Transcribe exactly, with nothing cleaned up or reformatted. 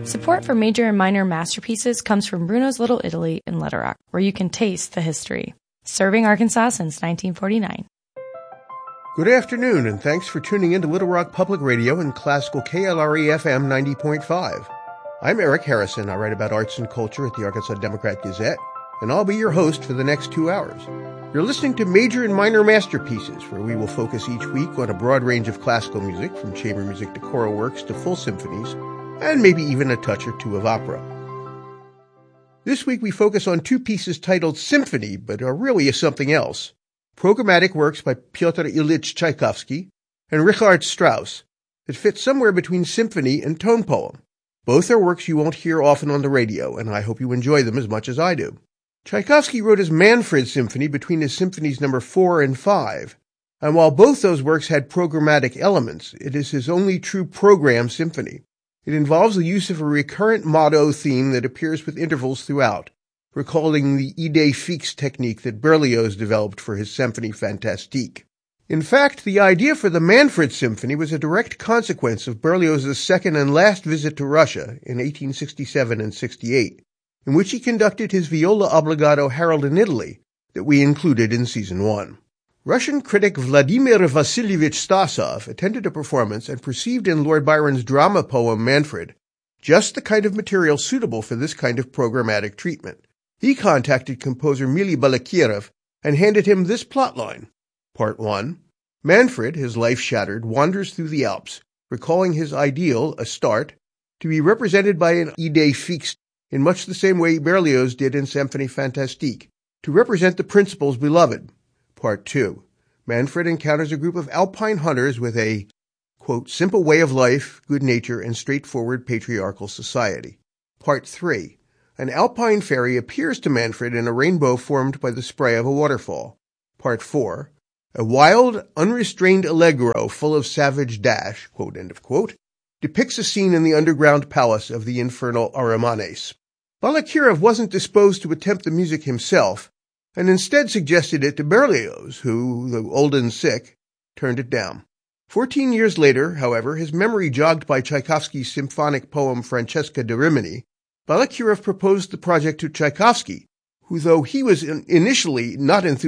Support for Major and Minor Masterpieces comes from Bruno's Little Italy in Little Rock, where you can taste the history. Serving Arkansas since nineteen forty-nine. Good afternoon, and thanks for tuning in to Little Rock Public Radio and classical K L R E F M ninety point five. I'm Eric Harrison. I write about arts and culture at the Arkansas Democrat Gazette, and I'll be your host for the next two hours. You're listening to Major and Minor Masterpieces, where we will focus each week on a broad range of classical music, from chamber music to choral works to full symphonies, and maybe even a touch or two of opera. This week we focus on two pieces titled Symphony, but are really something else. Programmatic works by Pyotr Ilyich Tchaikovsky and Richard Strauss that fit somewhere between symphony and tone poem. Both are works you won't hear often on the radio, and I hope you enjoy them as much as I do. Tchaikovsky wrote his Manfred Symphony between his symphonies number four and five, and while both those works had programmatic elements, it is his only true program symphony. It involves the use of a recurrent motto theme that appears with intervals throughout, recalling the idée fixe technique that Berlioz developed for his Symphonie Fantastique. In fact, the idea for the Manfred Symphony was a direct consequence of Berlioz's second and last visit to Russia in eighteen sixty-seven and sixty-eight, in which he conducted his viola obbligato Harold in Italy that we included in Season one. Russian critic Vladimir Vasilyevich Stasov attended a performance and perceived in Lord Byron's drama poem Manfred just the kind of material suitable for this kind of programmatic treatment. He contacted composer Mily Balakirev and handed him this plotline. Part one. Manfred, his life shattered, wanders through the Alps, recalling his ideal, Astarte, to be represented by an idée fixe in much the same way Berlioz did in Symphonie Fantastique, to represent the principles beloved. Part two. Manfred encounters a group of alpine hunters with a, quote, simple way of life, good nature, and straightforward patriarchal society. Part three. An alpine fairy appears to Manfred in a rainbow formed by the spray of a waterfall. Part four. A wild, unrestrained allegro full of savage dash, quote, end of quote, depicts a scene in the underground palace of the infernal Arimanes. Balakirev wasn't disposed to attempt the music himself, and instead suggested it to Berlioz, who, though old and sick, turned it down. Fourteen years later, however, his memory jogged by Tchaikovsky's symphonic poem Francesca da Rimini, Balakirev proposed the project to Tchaikovsky, who, though he was initially not enthusiastic